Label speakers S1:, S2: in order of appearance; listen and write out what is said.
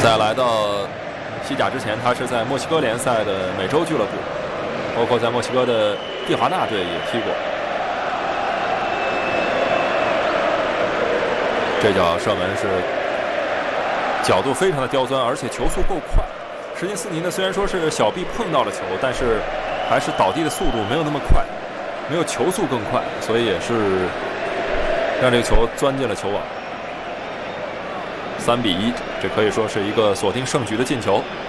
S1: 在来到西甲之前，他是在墨西哥联赛的美洲俱乐部，包括在墨西哥的蒂华纳队也踢过。这脚射门是角度非常的刁钻，而且球速够快。什金斯尼呢，虽然说是小臂碰到了球，但是还是倒地的速度没有那么快，没有球速更快，所以也是让这个球钻进了球网。3比1，这可以说是一个锁定胜局的进球。